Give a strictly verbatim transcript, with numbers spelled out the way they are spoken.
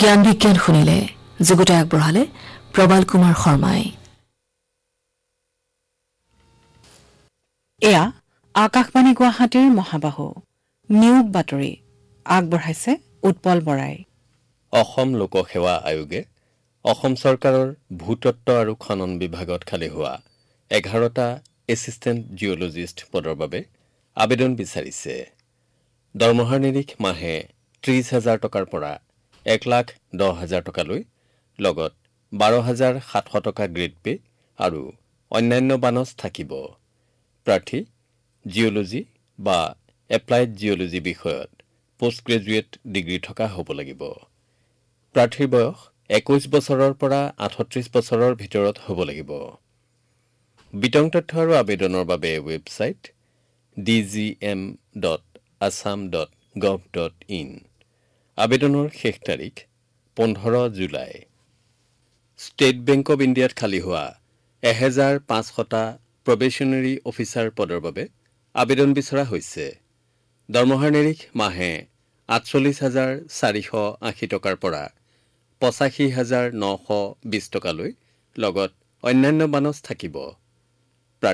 জ্ঞান বিজ্ঞান শুনিলে যুগতে আগবঢ়ালে প্ৰবাল কুমাৰ শৰ্মাই। এয়া আকাশবাণী গুৱাহাটীৰ মহাবাহু নিয়োগ বাতৰি আগবঢ়াইছে উৎপল বৰাই। অসম লোকসেৱা আয়োগে অসম চৰকাৰৰ ভূতত্ব আৰু খনন বিভাগত খালী হোৱা এঘাৰটা এছিষ্টেণ্ট জিঅ'লজিষ্ট পদৰ বাবে আবেদন বিচাৰিছে। দৰমহাৰ নিৰিখ মাহে ত্ৰিশ হাজাৰ টকাৰ পৰা এক লাখ দহ হাজাৰ টকালৈ, লগত বাৰ হাজাৰ সাতশ টকা গ্ৰেড পে আৰু অন্যান্য বানচ থাকিব। প্ৰাৰ্থী জিঅ'লজি বা এপ্লাইড জিঅ'লজি বিষয়ত পোষ্ট গ্ৰেজুৱেট ডিগ্ৰী থকা হ'ব লাগিব। প্ৰাৰ্থীৰ বয়স একৈশ বছৰৰ পৰা আঠত্ৰিশ বছৰৰ ভিতৰত হ'ব লাগিব। বিতং তথ্য আৰু আবেদনৰ বাবে website D G M dot Assam dot gov dot in. আবেদনৰ শেষ তাৰিখ পোন্ধৰ জুলাই। ষ্টেট বেংক অৱ ইণ্ডিয়াত খালী হোৱা এহেজাৰ পাঁচশটা প্ৰবেশ্যনাৰী অফিচাৰ পদৰ বাবে আবেদন বিচৰা হৈছে। দৰমহাৰ নিৰিখ মাহে আঠচল্লিছ হাজাৰ চাৰিশ আশী টকাৰ পৰা পঁচাশী হাজাৰ নশ বিছ টকালৈ, লগত অন্যান্য বানচ থাকিব।